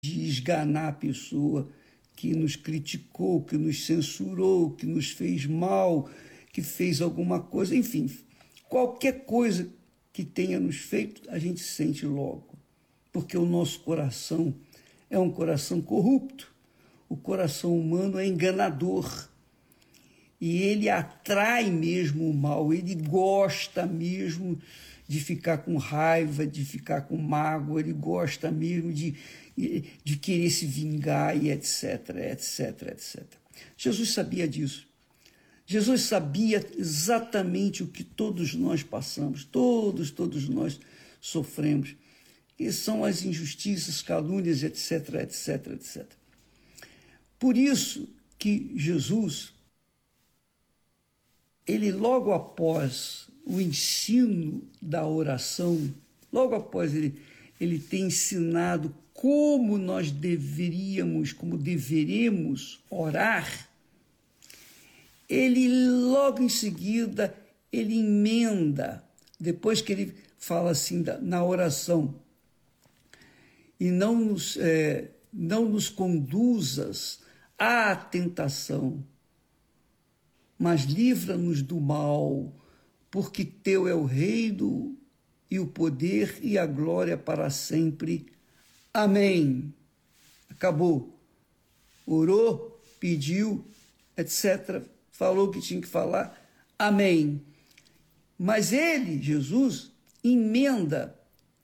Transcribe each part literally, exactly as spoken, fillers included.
de esganar a pessoa que nos criticou, que nos censurou, que nos fez mal, que fez alguma coisa, enfim, qualquer coisa que tenha nos feito, a gente sente logo, porque o nosso coração é um coração corrupto, o coração humano é enganador, e ele atrai mesmo o mal, ele gosta mesmo de ficar com raiva, de ficar com mágoa, ele gosta mesmo de, de querer se vingar, e etc, etc, etcétera. Jesus sabia disso. Jesus sabia exatamente o que todos nós passamos, todos, todos nós sofremos, que são as injustiças, calúnias, etc, etc, etcétera. Por isso que Jesus, ele logo após o ensino da oração, logo após ele, ele ter ensinado como nós deveríamos, como deveremos orar, ele logo em seguida, ele emenda, depois que ele fala assim da, na oração, e não nos, é, não nos conduzas à tentação, mas livra-nos do mal, porque teu é o reino e o poder e a glória para sempre. Amém. Acabou. Orou, pediu, etcétera. Falou o que tinha que falar. Amém. Mas ele, Jesus, emenda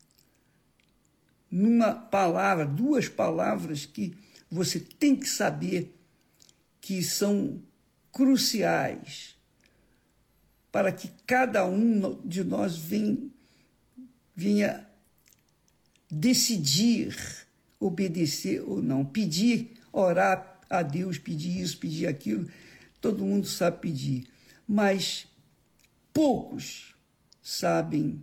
numa palavra, duas palavras que você tem que saber que são cruciais para que cada um de nós venha, venha decidir obedecer ou não, pedir, orar a Deus, pedir isso, pedir aquilo, todo mundo sabe pedir, mas poucos sabem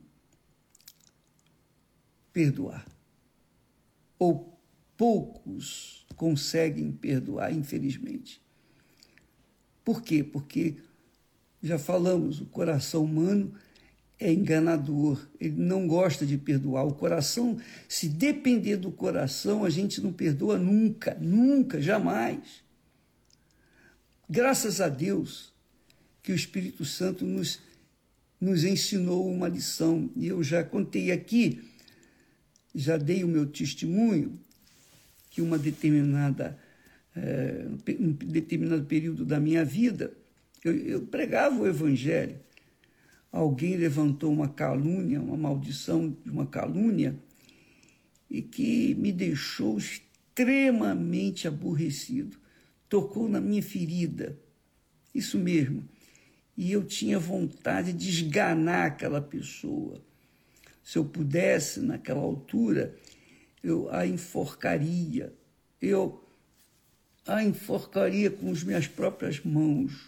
perdoar, ou poucos conseguem perdoar, infelizmente. Por quê? Porque, já falamos, o coração humano é enganador, ele não gosta de perdoar. O coração, se depender do coração, a gente não perdoa nunca, nunca, jamais. Graças a Deus que o Espírito Santo nos, nos ensinou uma lição. E eu já contei aqui, já dei o meu testemunho, que uma determinada, é, um determinado período da minha vida, eu, eu pregava o Evangelho. Alguém levantou uma calúnia, uma maldição de uma calúnia, e que me deixou extremamente aborrecido. Tocou na minha ferida, isso mesmo. E eu tinha vontade de esganar aquela pessoa. Se eu pudesse, naquela altura, eu a enforcaria. Eu a enforcaria com as minhas próprias mãos.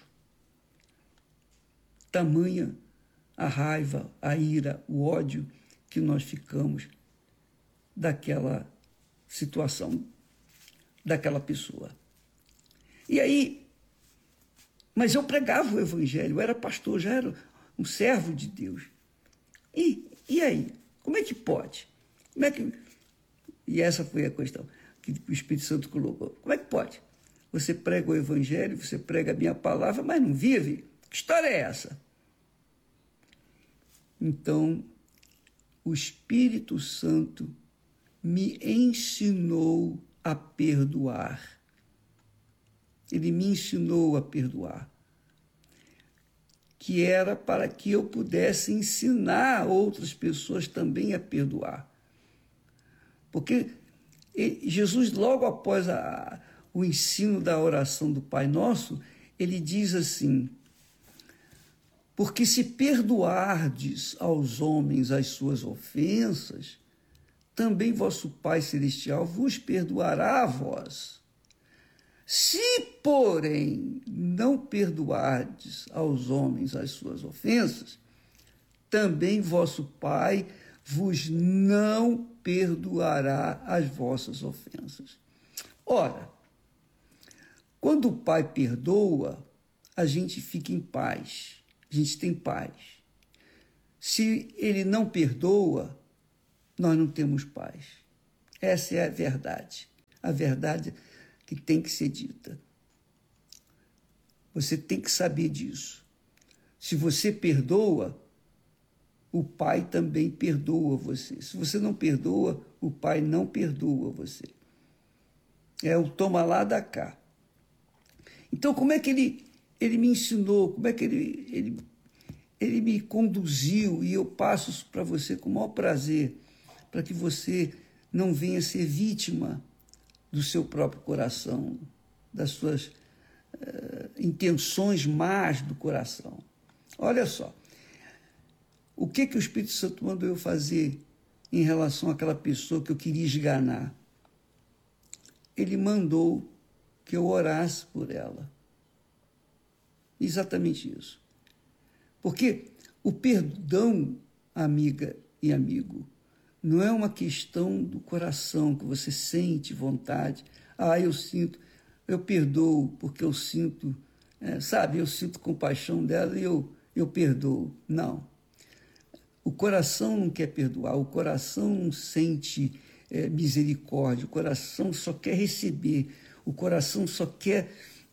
Tamanha a raiva, a ira, o ódio que nós ficamos daquela situação, daquela pessoa. E aí, mas eu pregava o Evangelho, eu era pastor, já era um servo de Deus. E, e aí, como é que pode? Como é que... E essa foi a questão que o Espírito Santo colocou. Como é que pode? Você prega o Evangelho, você prega a minha palavra, mas não vive? Que história é essa? Então, o Espírito Santo me ensinou a perdoar. Ele me ensinou a perdoar, que era para que eu pudesse ensinar outras pessoas também a perdoar. Porque Jesus, logo após a, o ensino da oração do Pai Nosso, ele diz assim: porque se perdoardes aos homens as suas ofensas, também vosso Pai Celestial vos perdoará a vós. Se, porém, não perdoardes aos homens as suas ofensas, também vosso Pai vos não perdoará as vossas ofensas. Ora, quando o Pai perdoa, a gente fica em paz, a gente tem paz. Se ele não perdoa, nós não temos paz. Essa é a verdade. a verdade que tem que ser dita. Você tem que saber disso. Se você perdoa, o Pai também perdoa você. Se você não perdoa, o Pai não perdoa você. É o toma lá da cá. Então, como é que ele, ele me ensinou? Como é que ele, ele, ele me conduziu? E eu passo isso para você com o maior prazer, para que você não venha ser vítima do seu próprio coração, das suas uh, intenções más do coração. Olha só, o que, que o Espírito Santo mandou eu fazer em relação àquela pessoa que eu queria esganar? Ele mandou que eu orasse por ela. Exatamente isso. Porque o perdão, amiga e amigo, não é uma questão do coração, que você sente vontade. Ah, eu sinto, eu perdoo porque eu sinto, é, sabe, eu sinto compaixão dela e eu, eu perdoo. Não. O coração não quer perdoar, o coração não sente é, misericórdia, o coração só quer receber, o coração só quer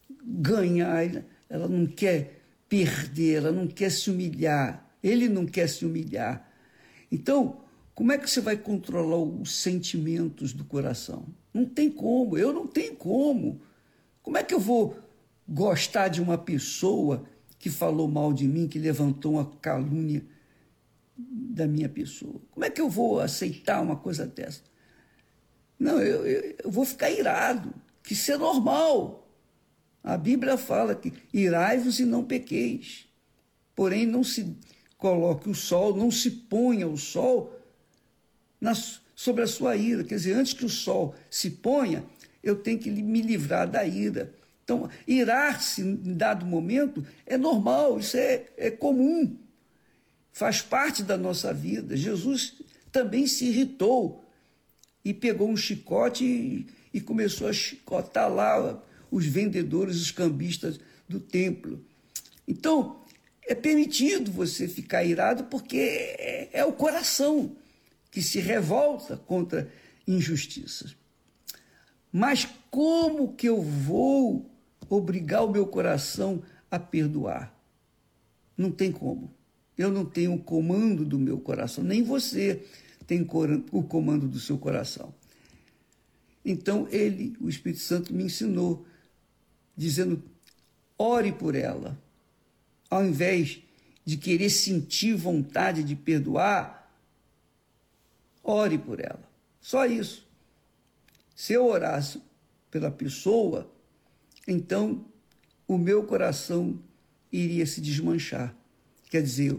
ganhar, ela não quer perder, ela não quer se humilhar, ele não quer se humilhar. Então, como é que você vai controlar os sentimentos do coração? Não tem como, eu não tenho como. Como é que eu vou gostar de uma pessoa que falou mal de mim, que levantou uma calúnia da minha pessoa? Como é que eu vou aceitar uma coisa dessa? Não, eu, eu, eu vou ficar irado, que isso é normal. A Bíblia fala que irai-vos e não pequeis. Porém, não se coloque o sol, não se ponha o sol na, sobre a sua ira. Quer dizer, antes que o sol se ponha, eu tenho que me livrar da ira. Então, irar-se em dado momento é normal, isso é, é comum. Faz parte da nossa vida. Jesus também se irritou e pegou um chicote e, e começou a chicotar lá os vendedores, os cambistas do templo. Então, é permitido você ficar irado porque é, é o coração que se revolta contra injustiças. Mas como que eu vou obrigar o meu coração a perdoar? Não tem como. Eu não tenho o comando do meu coração, nem você tem o comando do seu coração. Então, ele, o Espírito Santo, me ensinou, dizendo, ore por ela. Ao invés de querer sentir vontade de perdoar, ore por ela. Só isso. Se eu orasse pela pessoa, então o meu coração iria se desmanchar. Quer dizer,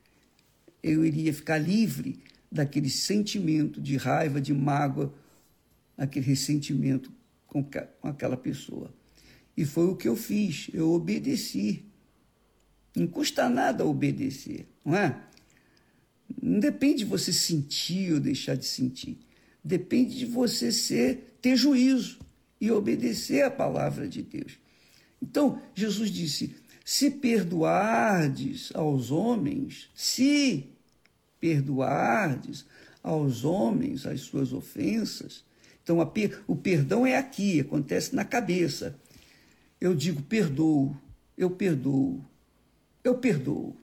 eu iria ficar livre daquele sentimento de raiva, de mágoa, aquele ressentimento com aquela pessoa. E foi o que eu fiz, eu obedeci. Não custa nada obedecer, não é? Não depende de você sentir ou deixar de sentir. Depende de você ser, ter juízo e obedecer a palavra de Deus. Então, Jesus disse, se perdoardes aos homens, se perdoardes aos homens as suas ofensas, então a per, o perdão é aqui, acontece na cabeça. Eu digo, perdoo, eu perdoo, eu perdoo.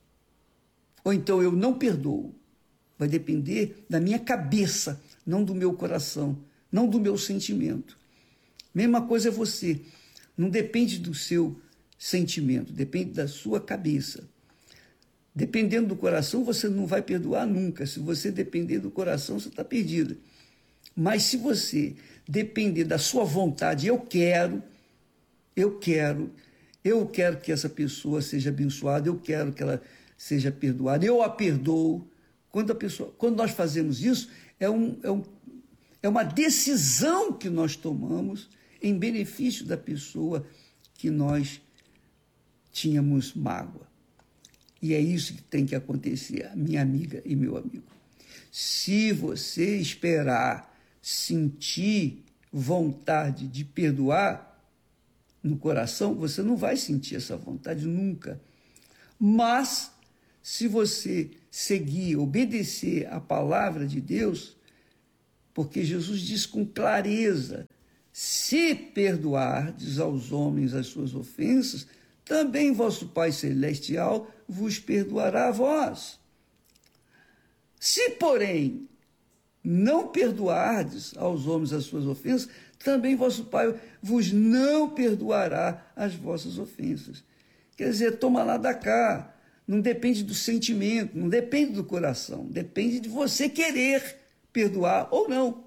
Ou então eu não perdoo. Vai depender da minha cabeça, não do meu coração, não do meu sentimento. Mesma coisa é você. Não depende do seu sentimento, depende da sua cabeça. Dependendo do coração, você não vai perdoar nunca. Se você depender do coração, você está perdido. Mas se você depender da sua vontade, eu quero, eu quero, eu quero que essa pessoa seja abençoada, eu quero que ela seja perdoada, eu a perdoo. Quando, a pessoa, quando nós fazemos isso, é, um, é, um, é uma decisão que nós tomamos em benefício da pessoa que nós tínhamos mágoa. E é isso que tem que acontecer, minha amiga e meu amigo. Se você esperar sentir vontade de perdoar no coração, você não vai sentir essa vontade nunca. Mas, se você seguir, obedecer a palavra de Deus, porque Jesus diz com clareza Se perdoardes aos homens as suas ofensas, também vosso Pai Celestial vos perdoará a vós. Se, porém, não perdoardes aos homens as suas ofensas, também vosso Pai vos não perdoará as vossas ofensas. Quer dizer, toma lá da cá. Não depende do sentimento, não depende do coração, depende de você querer perdoar ou não.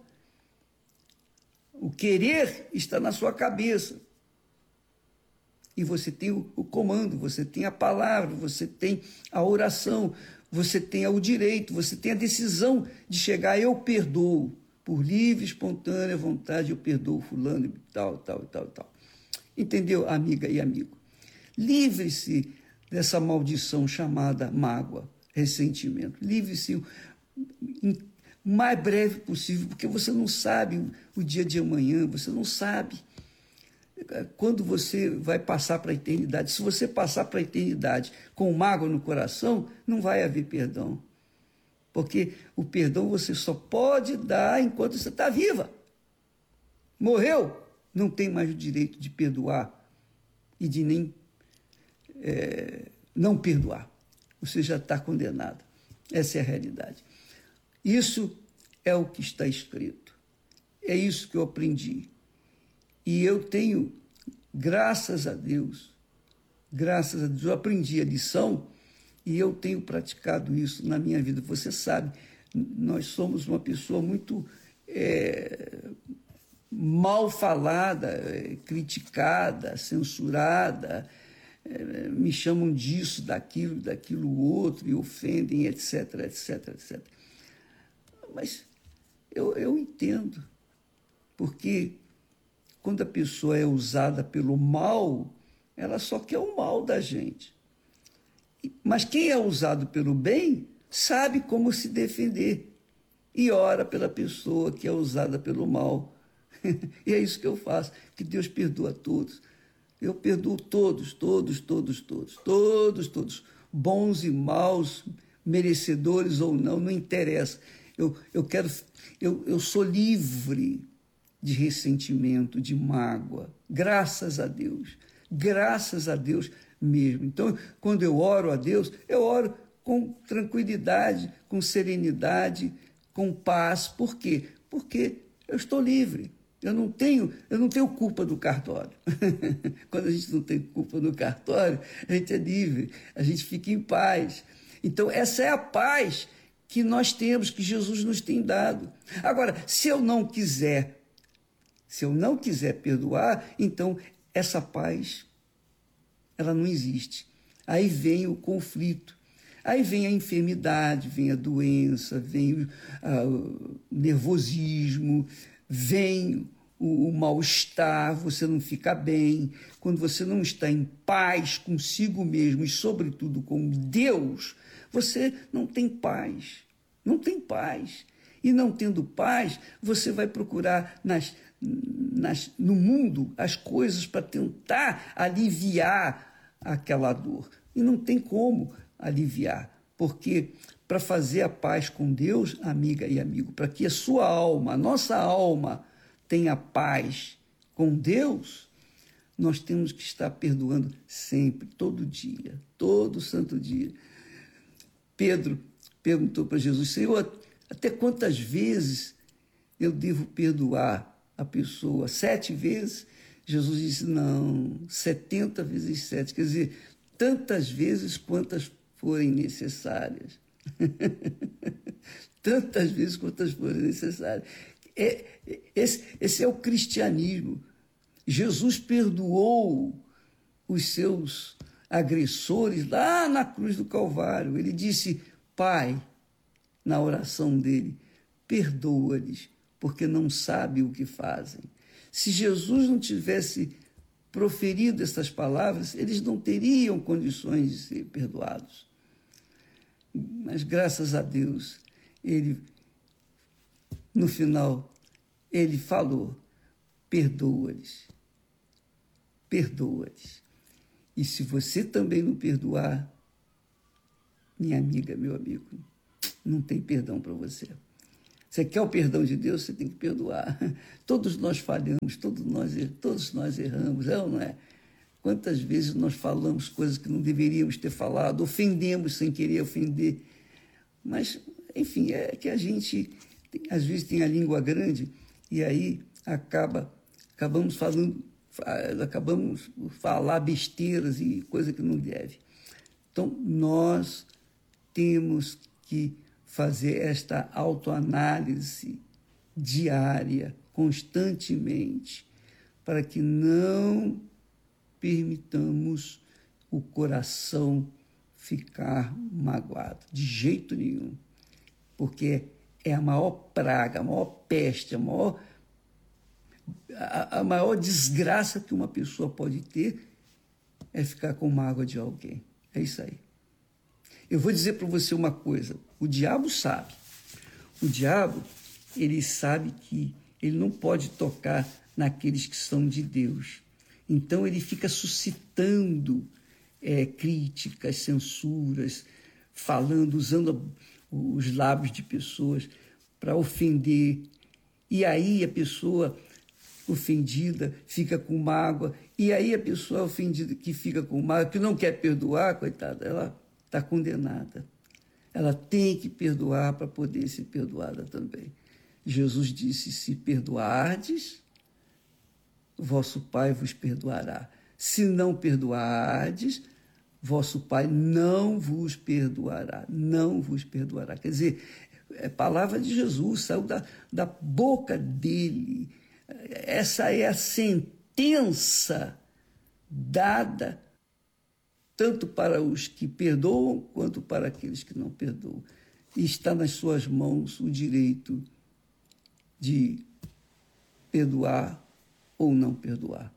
O querer está na sua cabeça. E você tem o, o comando, você tem a palavra, você tem a oração, você tem o direito, você tem a decisão de chegar, eu perdoo, por livre, espontânea vontade, eu perdoo fulano e tal, tal, tal, tal. Entendeu, amiga e amigo? Livre-se dessa maldição chamada mágoa, ressentimento. Livre-se o mais breve possível, porque você não sabe o dia de amanhã, você não sabe quando você vai passar para a eternidade. Se você passar para a eternidade com mágoa no coração, não vai haver perdão. Porque o perdão você só pode dar enquanto você está viva. Morreu, não tem mais o direito de perdoar e de nem é, não perdoar. Você já está condenado. Essa é a realidade. Isso é o que está escrito. É isso que eu aprendi. E eu tenho, graças a Deus, graças a Deus, eu aprendi a lição e eu tenho praticado isso na minha vida. Você sabe, nós somos uma pessoa muito é, mal falada, é, criticada, censurada, é, me chamam disso, daquilo, daquilo outro, e ofendem, etc, etc, etcétera. Mas eu, eu entendo, porque quando a pessoa é usada pelo mal, ela só quer o mal da gente. Mas quem é usado pelo bem sabe como se defender e ora pela pessoa que é usada pelo mal. E é isso que eu faço, que Deus perdoa todos. Eu perdoo todos, todos, todos, todos, todos, todos, bons e maus, merecedores ou não, não interessa. Eu, eu, quero, eu, eu sou livre de ressentimento, de mágoa, graças a Deus, graças a Deus mesmo. Então, quando eu oro a Deus, eu oro com tranquilidade, com serenidade, com paz. Por quê? Porque eu estou livre. Eu não tenho, eu não tenho culpa do cartório. Quando a gente não tem culpa do cartório, a gente é livre, a gente fica em paz. Então, essa é a paz que nós temos, que Jesus nos tem dado. Agora, se eu não quiser, se eu não quiser perdoar, então essa paz, ela não existe. Aí vem o conflito, aí vem a enfermidade, vem a doença, vem o, a, o nervosismo, vem o, o mal-estar, você não fica bem. Quando você não está em paz consigo mesmo e, sobretudo, com Deus, você não tem paz, não tem paz. E não tendo paz, você vai procurar nas, nas, no mundo as coisas para tentar aliviar aquela dor. E não tem como aliviar, porque para fazer a paz com Deus, amiga e amigo, para que a sua alma, a nossa alma, tenha paz com Deus, nós temos que estar perdoando sempre, todo dia, todo santo dia. Pedro perguntou para Jesus: Senhor, até quantas vezes eu devo perdoar a pessoa? Sete vezes? Jesus disse: não, setenta vezes sete. Quer dizer, tantas vezes quantas forem necessárias. Tantas vezes quantas forem necessárias. É, esse, esse é o cristianismo. Jesus perdoou os seus agressores lá na cruz do Calvário. Ele disse: Pai, na oração dele, perdoa-lhes, porque não sabem o que fazem. Se Jesus não tivesse proferido essas palavras, eles não teriam condições de ser perdoados. Mas, graças a Deus, ele, no final, ele falou: perdoa-lhes, perdoa-lhes. E se você também não perdoar, minha amiga, meu amigo, não tem perdão para você. Você quer o perdão de Deus, você tem que perdoar. Todos nós falhamos, todos nós, todos nós erramos, é ou não é? Quantas vezes nós falamos coisas que não deveríamos ter falado, ofendemos sem querer ofender. Mas, enfim, é que a gente, às vezes, tem a língua grande e aí acaba, acabamos falando, acabamos falar besteiras e coisa que não deve. Então, nós temos que fazer esta autoanálise diária, constantemente, para que não permitamos o coração ficar magoado, de jeito nenhum, porque é a maior praga, a maior peste, a maior, a, a maior desgraça que uma pessoa pode ter é ficar com mágoa de alguém. É isso aí. Eu vou dizer para você uma coisa, o diabo sabe, o diabo, ele sabe que ele não pode tocar naqueles que são de Deus. Então, ele fica suscitando é, críticas, censuras, falando, usando os lábios de pessoas para ofender. E aí a pessoa ofendida fica com mágoa. E aí a pessoa ofendida que fica com mágoa, que não quer perdoar, coitada, ela está condenada. Ela tem que perdoar para poder ser perdoada também. Jesus disse, se perdoardes, vosso Pai vos perdoará. Se não perdoardes, vosso Pai não vos perdoará. Não vos perdoará. Quer dizer, é palavra de Jesus, saiu da, da boca dele. Essa é a sentença dada tanto para os que perdoam quanto para aqueles que não perdoam. E está nas suas mãos o direito de perdoar ou não perdoar.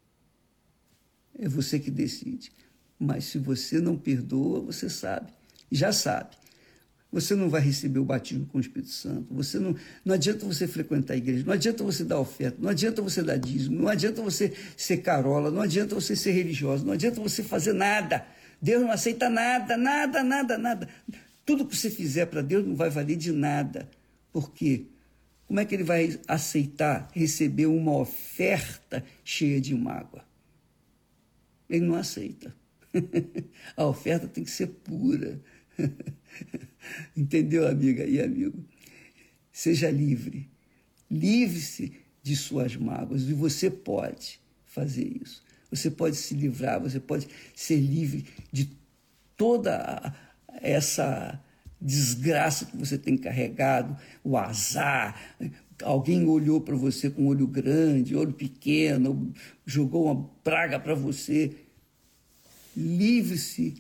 É você que decide. Mas se você não perdoa, você sabe, já sabe. Você não vai receber o batismo com o Espírito Santo. Você não, não adianta você frequentar a igreja, não adianta você dar oferta, não adianta você dar dízimo, não adianta você ser carola, não adianta você ser religiosa, não adianta você fazer nada. Deus não aceita nada, nada, nada, nada. Tudo que você fizer para Deus não vai valer de nada. Por quê? Como é que ele vai aceitar receber uma oferta cheia de mágoa? Ele não aceita. A oferta tem que ser pura. Entendeu, amiga e amigo? Seja livre. Livre-se de suas mágoas. E você pode fazer isso. Você pode se livrar, você pode ser livre de toda essa desgraça que você tem carregado, o azar. Alguém olhou para você com olho grande, olho pequeno, jogou uma praga para você. Livre-se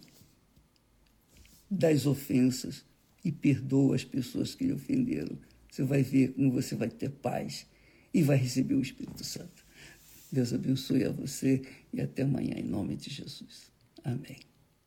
das ofensas e perdoa as pessoas que lhe ofenderam. Você vai ver como você vai ter paz e vai receber o Espírito Santo. Deus abençoe a você e até amanhã, em nome de Jesus. Amém.